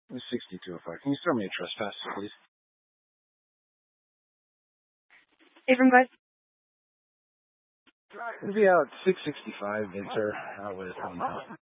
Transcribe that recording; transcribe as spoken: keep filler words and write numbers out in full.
It's sixty-two oh five. Can you throw me a trespass, please? Avon Bud. It'll be out six sixty-five, Vincer, out with one.